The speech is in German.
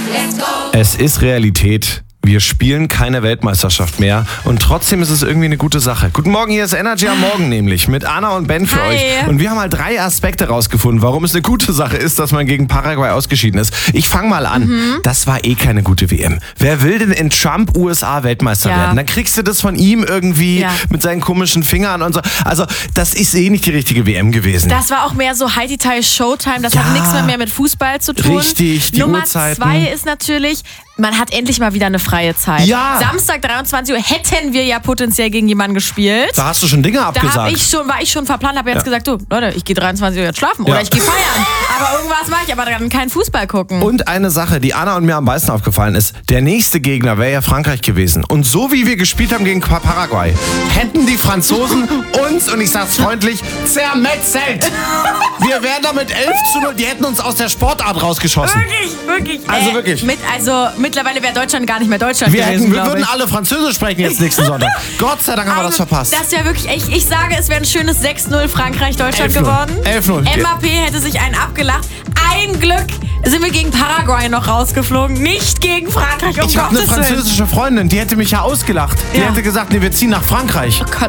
Es ist Realität. Wir spielen keine Weltmeisterschaft mehr und trotzdem ist es irgendwie eine gute Sache. Guten Morgen, hier ist Energy am Morgen nämlich mit Anna und Ben für Hi. euch. Und wir haben halt 3 Aspekte rausgefunden, warum es eine gute Sache ist, dass man gegen Paraguay ausgeschieden ist. Ich fange mal an. Das war keine gute WM. Wer will denn in Trump USA Weltmeister Ja. werden? Dann kriegst du das von ihm irgendwie mit seinen komischen Fingern und so. Also das ist nicht die richtige WM gewesen. Das war auch mehr so High Showtime. Das hat nichts mehr mit Fußball zu tun. Richtig, die Nummer Uhrzeiten. 2 ist natürlich, man hat endlich mal wieder eine freie Zeit. Ja. Samstag 23 Uhr hätten wir ja potenziell gegen jemanden gespielt. Da hast du schon Dinge abgesagt. War ich schon verplant, habe jetzt gesagt, du, Leute, ich gehe 23 Uhr jetzt schlafen oder ich gehe feiern. Aber irgendwas mache ich, aber dann kein Fußball gucken. Und eine Sache, die Anna und mir am meisten aufgefallen ist, der nächste Gegner wäre ja Frankreich gewesen. Und so wie wir gespielt haben gegen Paraguay, hätten die Franzosen uns, und ich sag's freundlich, zermetzelt. Wir wären da mit 11:0, die hätten uns aus der Sportart rausgeschossen. Wirklich. Also wirklich. Mittlerweile wäre Deutschland gar nicht mehr Deutschland Wir gewesen, würden alle Französisch sprechen jetzt nächsten Sonntag. Gott sei Dank haben wir das verpasst. Das wäre wirklich echt, ich sage, es wäre ein schönes 6-0 Frankreich-Deutschland 11:0. geworden. 11:0. MAP hätte sich einen abgelacht. Ein Glück sind wir gegen Paraguay noch rausgeflogen, nicht gegen Frankreich. Ich habe eine französische Freundin, die hätte mich ja ausgelacht. Die hätte gesagt, nee, wir ziehen nach Frankreich. Oh Gott.